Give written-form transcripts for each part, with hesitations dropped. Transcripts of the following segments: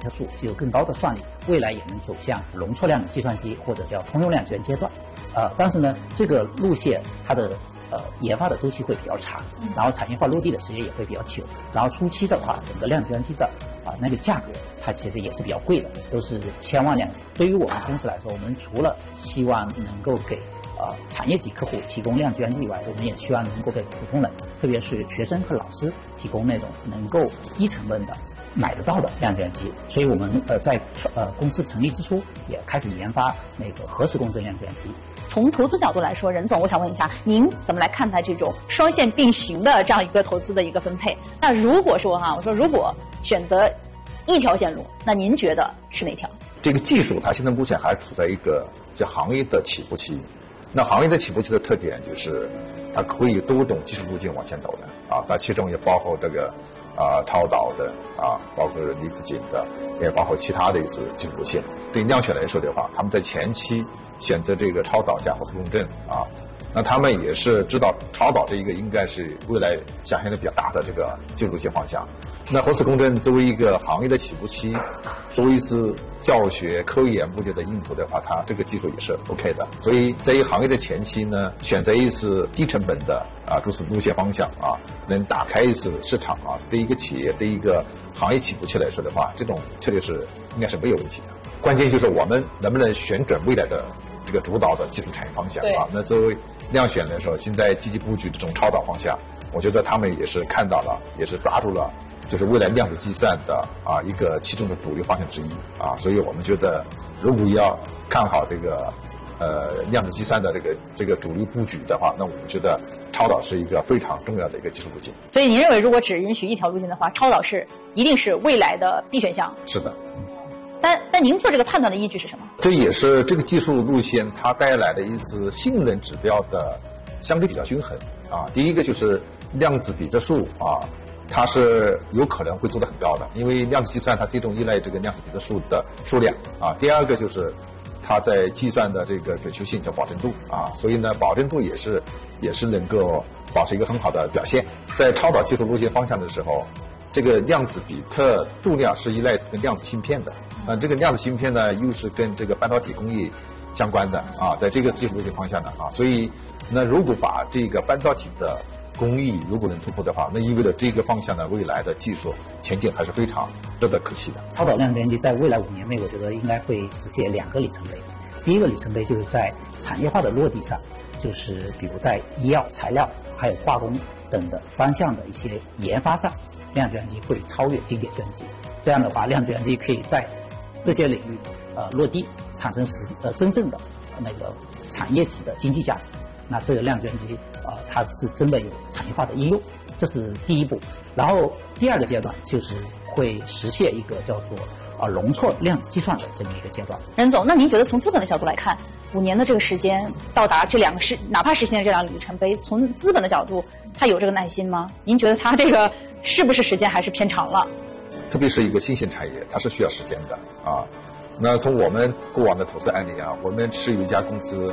特数，具有更高的算力，未来也能走向容错量计算机或者叫通用量计算阶段。但是呢，这个路线它的研发的周期会比较长，然后产业化落地的时间也会比较久，然后初期的话，整个量子计算机的那个价格它其实也是比较贵的，都是千万量级。对于我们公司来说，我们除了希望能够给产业级客户提供量子计算机以外，我们也希望能够给普通人，特别是学生和老师提供那种能够低成本的买得到的量子计算机。所以我们在公司成立之初也开始研发那个核磁共振量子计算机。 从投资角度来说，任总，我想问一下，您怎么来看待这种双线并行的这样一个投资的一个分配？那如果说如果选择一条线路，那您觉得是哪条？ 这个技术它现在目前还处在一个叫行业的起步期。那行业的起步期的特点就是它可以多种技术路径往前走的那其中也包括这个超导的包括离子阱的，也包括其他的一些技术路线。对量选来说的话，他们在前期选择这个超导加核磁共振那他们也是知道超导这一个应该是未来想象力比较大的这个技术路线方向。那核磁共振作为一个行业的起步期，作为一次教学科研目的的用途的话，它这个技术也是 OK 的。所以在一个行业的前期呢，选择一次低成本的如此路线方向能打开一次市场对一个企业对一个行业起步期来说的话，这种策略是应该是没有问题的。关键就是我们能不能选准未来的这个主导的技术产业方向那作为量选来说，现在积极布局这种超导方向，我觉得他们也是看到了，也是抓住了就是未来量子计算的一个其中的主流方向之一所以我们觉得如果要看好这个量子计算的这个主流布局的话，那我们觉得超导是一个非常重要的一个技术路径。 所以您认为，如果只允许一条路径的话，超导一定是未来的必选项？ 是的。 但您做这个判断的依据是什么？ 这也是这个技术路线它带来的一次信任指标的相对比较均衡第一个就是量子比特数它是有可能会做得很高的，因为量子计算它最终依赖这个量子比特数的数量第二个就是它在计算的这个准确性叫保证度所以呢保证度也是能够保持一个很好的表现。在超导技术路线方向的时候，这个量子比特度量是依赖跟量子芯片的这个量子芯片呢又是跟这个半导体工艺相关的在这个技术路线方向的所以那如果把这个半导体的工艺如果能突破的话，那意味着这个方向的未来的技术前景还是非常值得可期的。 超导量子计算机在未来5年内，我觉得应该会实现2个里程碑。第一个里程碑就是在产业化的落地上，就是比如在医药、材料还有化工等的方向的一些研发上，量子计算机会超越经典计算机。这样的话，量子计算机可以在这些领域落地，产生真正的那个产业级的经济价值。那这个量子计算机它是真的有产业化的应用，这是第一步。然后第二个阶段就是会实现一个叫做容错量子计算的这么一个阶段。 任总，那您觉得从资本的角度来看，5年的这个时间到达这2个哪怕实现这2个里程碑，从资本的角度，他有这个耐心吗？您觉得他这个是不是时间还是偏长了？ 特别是一个新兴产业，它是需要时间的那从我们过往的投资案例我们持有一家公司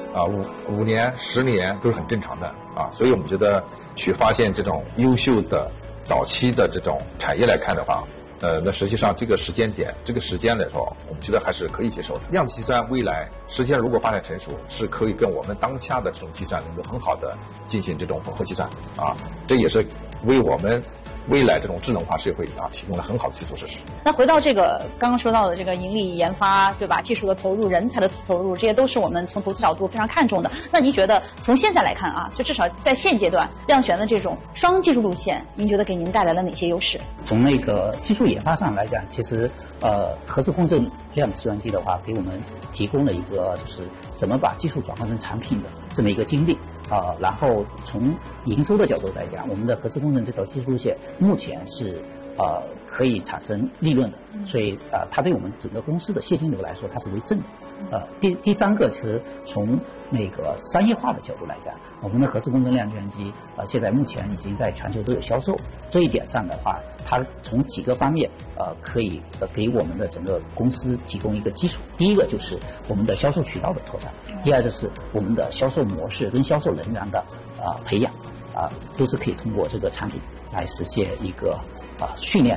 5年、10年都是很正常的所以我们觉得去发现这种优秀的早期的这种产业来看的话，那实际上这个时间点、这个时间来说，我们觉得还是可以接受的。量子计算未来实际上如果发展成熟，是可以跟我们当下的这种计算能够很好的进行这种混合计算这也是为我们未来这种智能化社会提供了很好的基础设施。 那回到这个刚刚说到的这个盈利研发，对吧？技术的投入、人才的投入，这些都是我们从投资角度非常看重的。那您觉得从现在来看就至少在现阶段量选的这种双技术路线，您觉得给您带来了哪些优势？ 从那个技术研发上来讲，其实核磁共振量子计算机的话，给我们提供了一个就是怎么把技术转换成产品的这么一个经历然后从营收的角度来讲，我们的核磁共振这条技术路线目前是可以产生利润的，所以它对我们整个公司的现金流来说，它是为正的。第三个，其实从那个商业化的角度来讲，我们的核磁共振量子计算机现在目前已经在全球都有销售。这一点上的话，它从几个方面可以给我们的整个公司提供一个基础。第一个就是我们的销售渠道的拓展，第二就是我们的销售模式跟销售人员的培养都是可以通过这个产品来实现一个训练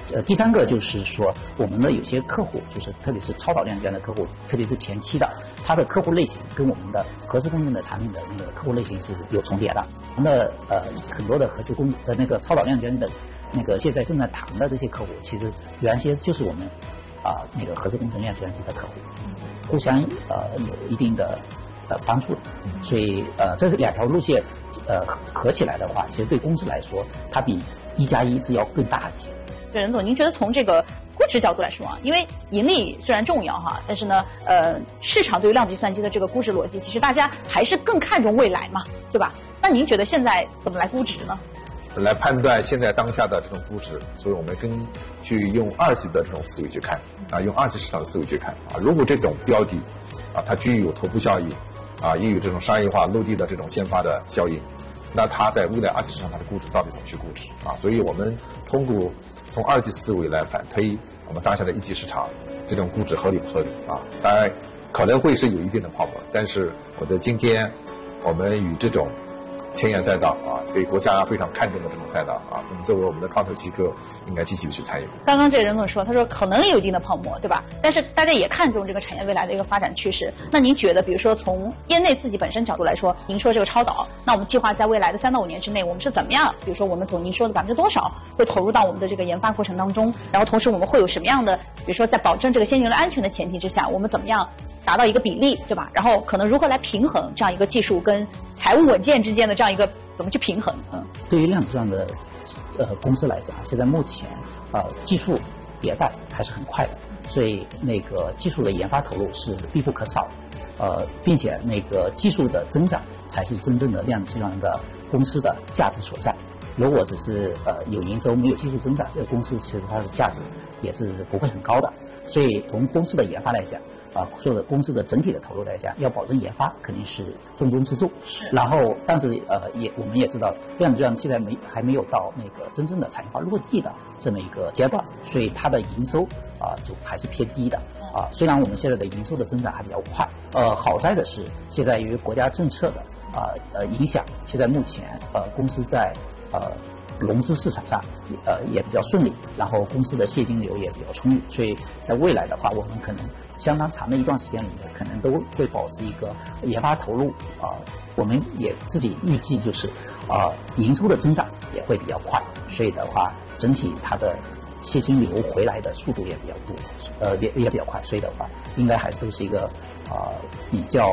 第三个就是说，我们的有些客户，就是特别是超导量计算的客户，特别是前期的，它的客户类型跟我们的核磁共振的产品的那个客户类型是有重叠的。我们的很多的那个超导量计算的那个现在正在谈的这些客户，其实原先就是我们那个核磁共振量计算机的客户，互相有一定的帮助的。所以这是两条路线合起来的话，其实对公司来说，它比1+1是要更大一些。 对，任总，您觉得从这个估值角度来说啊，因为盈利虽然重要哈，但是呢，市场对于量子计算机的这个估值逻辑，其实大家还是更看重未来嘛，对吧？那您觉得现在怎么来估值呢？ 来判断现在当下的这种估值，所以我们根据用二级的这种思维去看用二级市场的思维去看如果这种标的它具有头部效应也有这种商业化落地的这种先发的效应，那它在未来二级市场它的估值到底怎么去估值所以我们通过从二级思维来反推我们当下的一级市场这种估值合理不合理当然可能会是有一定的泡沫，但是我觉得今天我们与这种前沿赛道对国家非常看重的这种赛道那么作为我们的创投机构，应该积极的去参与。 刚刚这个任总说，他说可能有一定的泡沫，对吧？但是大家也看重这个产业未来的一个发展趋势。那您觉得，比如说从业内自己本身角度来说，您说这个超导，那我们计划在未来的3到5年之内，我们是怎么样？比如说我们总您说的多少会投入到我们的这个研发过程当中，然后同时我们会有什么样的，比如说在保证这个先进的安全的前提之下，我们怎么样达到一个比例，对吧？然后可能如何来平衡这样一个技术跟财务稳健之间的这样一个怎么去平衡？ 对于量子计算的公司来讲，现在目前技术迭代还是很快的，所以那个技术的研发投入是必不可少的，并且那个技术的增长才是真正的量子计算的公司的价值所在。如果只是有营收没有技术增长，这个公司其实它的价值也是不会很高的。所以从公司的研发来讲说的公司的整体的投入来讲，要保证研发肯定是重中之重。 是。 然后，但是我们也知道，量子计算现在还没有到那个真正的产业化落地的这么一个阶段，所以它的营收就还是偏低的虽然我们现在的营收的增长还比较快，好在的是现在由于国家政策的影响，现在目前公司在融资市场上也比较顺利，然后公司的现金流也比较充裕，所以在未来的话，我们可能相当长的一段时间里面，可能都会保持一个研发投入我们也自己预计就是营收的增长也会比较快，所以的话，整体它的现金流回来的速度也比较多，也比较快，所以的话，应该还是都是一个比较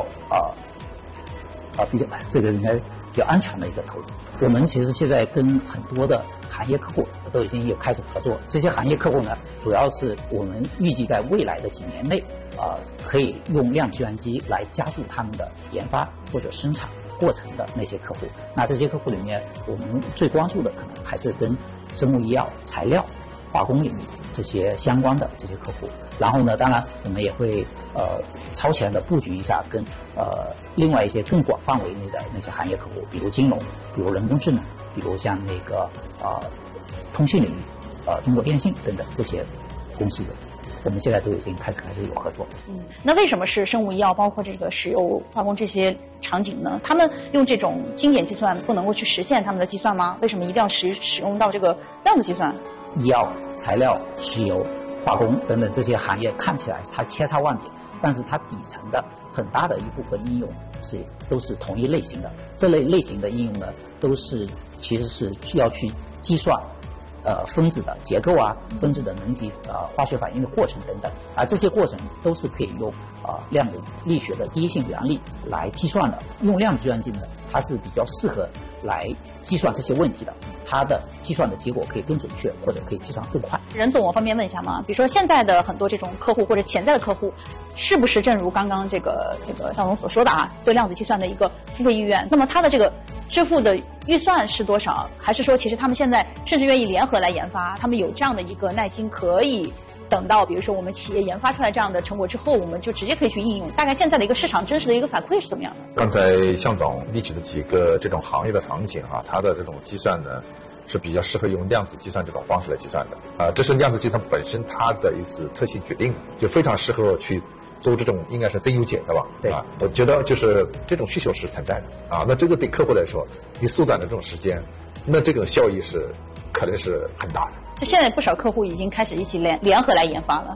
这个应该比较安全的一个投入。我们其实现在跟很多的行业客户都已经有开始合作，这些行业客户呢，主要是我们预计在未来的几年内可以用量子计算机来加速他们的研发或者生产过程的那些客户。那这些客户里面，我们最关注的可能还是跟生物医药、材料、化工领域这些相关的这些客户。然后呢，当然我们也会超前的布局一下跟另外一些更广范围内的那些行业客户，比如金融，比如人工智能，比如像那个通信领域，中国电信等等这些公司的，我们现在都已经开始有合作。 那为什么是生物医药，包括这个石油化工这些场景呢？他们用这种经典计算不能够去实现他们的计算吗？为什么一定要使用到这个量子计算？ 医药、材料、石油、化工等等这些行业看起来它千差万别，但是它底层的很大的一部分应用都是同一类型的。这类型的应用呢，其实是需要去计算分子的结构分子的能级化学反应的过程等等，而这些过程都是可以用量子力学的第一性原理来计算的。用量子计算机呢，它是比较适合来计算这些问题的，它的计算的结果可以更准确，或者可以计算更快。 任总，我方便问一下吗？比如说现在的很多这种客户或者潜在的客户，是不是正如刚刚这个向总所说的对量子计算的一个付费意愿？那么他的这个支付的预算是多少？还是说其实他们现在甚至愿意联合来研发，他们有这样的一个耐心，可以等到比如说我们企业研发出来这样的成果之后，我们就直接可以去应用？大概现在的一个市场真实的一个反馈是怎么样的？ 刚才向总列举的几个这种行业的场景它的这种计算呢，是比较适合用量子计算这种方式来计算的这是量子计算本身它的一次特性决定，就非常适合去做这种应该是增优解，对吧？ 对我觉得就是这种需求是存在的那这个对客户来说，你缩短的这种时间，那这个效益是可能是很大的就现在不少客户已经开始一起联合来研发了。